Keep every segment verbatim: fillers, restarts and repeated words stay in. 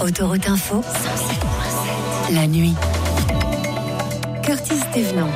Autoroute Info, la nuit. Curtis Thévenant.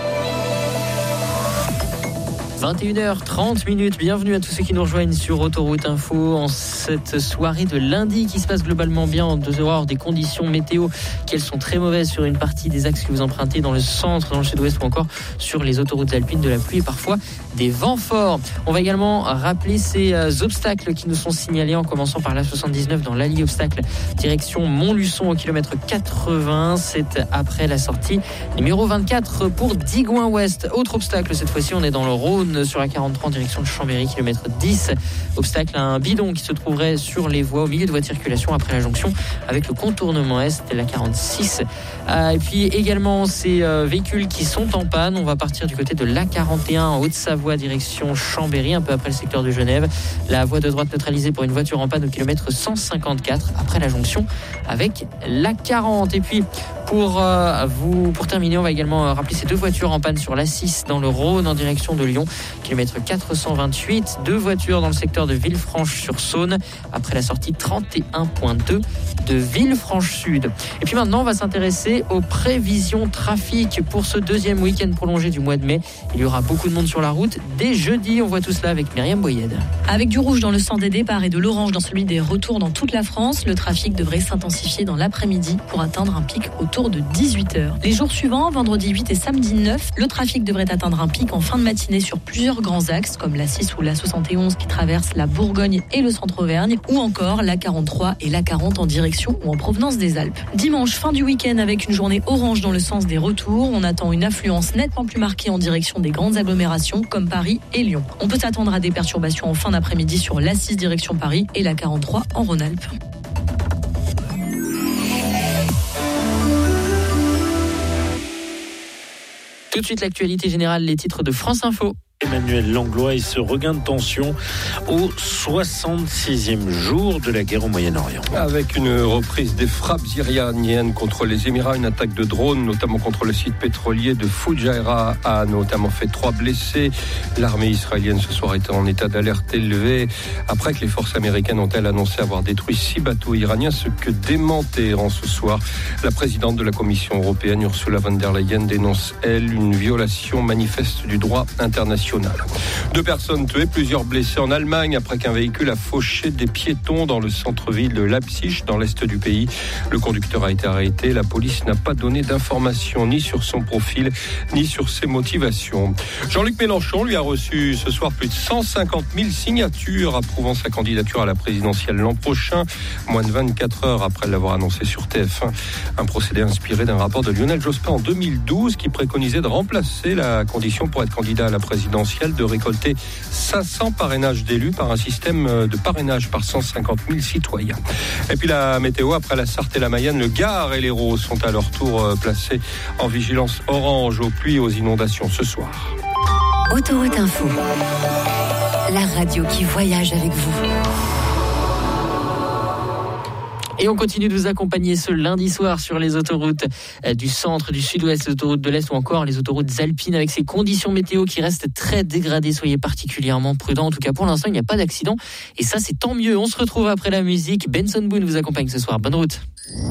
vingt et une heures trente minutes, bienvenue à tous ceux qui nous rejoignent sur Autoroute Info en cette soirée de lundi qui se passe globalement bien en dehors des conditions météo qui elles sont très mauvaises sur une partie des axes que vous empruntez dans le centre, dans le sud-ouest ou encore sur les autoroutes alpines, de la pluie et parfois des vents forts. On va également rappeler ces obstacles qui nous sont signalés en commençant par la soixante-dix-neuf dans l'Allier obstacle direction Montluçon au kilomètre quatre-vingts, c'est après la sortie numéro vingt-quatre pour Digoin Ouest. Autre obstacle, cette fois-ci on est dans le Rhône sur la quarante-trois en direction de Chambéry, kilomètre dix. Obstacle à un bidon qui se trouverait sur les voies au milieu de voies de circulation après la jonction avec le contournement est et la quarante-six. Euh, et puis également ces euh, véhicules qui sont en panne. On va partir du côté de l'A quarante et un en Haute-Savoie, direction Chambéry, un peu après le secteur de Genève. La voie de droite neutralisée pour une voiture en panne au kilomètre cent cinquante-quatre après la jonction avec l'A quarante. Et puis pour, euh, vous, pour terminer, on va également euh, rappeler ces deux voitures en panne sur l'A six dans le Rhône en direction de Lyon, kilomètre quatre cent vingt-huit. Deux voitures dans le secteur de Villefranche-sur-Saône après la sortie trente et un virgule deux de Villefranche-Sud. Et puis maintenant, on va s'intéresser aux prévisions trafic pour ce deuxième week-end prolongé du mois de mai. Il y aura beaucoup de monde sur la route dès jeudi. On voit tout cela avec Myriam Boyed. Avec du rouge dans le sens des départs et de l'orange dans celui des retours dans toute la France, le trafic devrait s'intensifier dans l'après-midi pour atteindre un pic autour de dix-huit heures. Les jours suivants, vendredi huit et samedi neuf, le trafic devrait atteindre un pic en fin de matinée sur plusieurs grands axes comme l'A six ou l'A soixante et onze qui traversent la Bourgogne et le centre-Auvergne, ou encore l'A quarante-trois et l'A quarante en direction ou en provenance des Alpes. Dimanche, fin du week-end avec une journée orange dans le sens des retours. On attend une affluence nettement plus marquée en direction des grandes agglomérations comme Paris et Lyon. On peut s'attendre à des perturbations en fin d'après-midi sur l'A six direction Paris et l'A quarante-trois en Rhône-Alpes. Tout de suite, l'actualité générale, les titres de France Info. Emmanuel Langlois et ce regain de tension au soixante-sixième jour de la guerre au Moyen-Orient. Avec une reprise des frappes iraniennes contre les Émirats, une attaque de drones, notamment contre le site pétrolier de Fujairah, a notamment fait trois blessés. L'armée israélienne ce soir était en état d'alerte élevée après que les forces américaines ont-elles annoncé avoir détruit six bateaux iraniens, ce que dément Téhéran ce soir. La présidente de la Commission européenne, Ursula von der Leyen, dénonce, elle, une violation manifeste du droit international. Deux personnes tuées, plusieurs blessés en Allemagne après qu'un véhicule a fauché des piétons dans le centre-ville de Leipzig, dans l'est du pays. Le conducteur a été arrêté. La police n'a pas donné d'informations ni sur son profil, ni sur ses motivations. Jean-Luc Mélenchon, lui, a reçu ce soir plus de cent cinquante mille signatures approuvant sa candidature à la présidentielle l'an prochain, moins de vingt-quatre heures après l'avoir annoncé sur T F un. Un procédé inspiré d'un rapport de Lionel Jospin en deux mille douze qui préconisait de remplacer la condition pour être candidat à la présidentielle de récolter cinq cents parrainages d'élus par un système de parrainage par cent cinquante mille citoyens. Et puis la météo, après la Sarthe et la Mayenne, le Gard et l'Hérault sont à leur tour placés en vigilance orange aux pluies et aux inondations ce soir. Autoroute Info, la radio qui voyage avec vous. Et on continue de vous accompagner ce lundi soir sur les autoroutes du centre, du sud-ouest, les autoroutes de l'est ou encore les autoroutes alpines avec ces conditions météo qui restent très dégradées. Soyez particulièrement prudents. En tout cas, pour l'instant, il n'y a pas d'accident. Et ça, c'est tant mieux. On se retrouve après la musique. Benson Boone vous accompagne ce soir. Bonne route.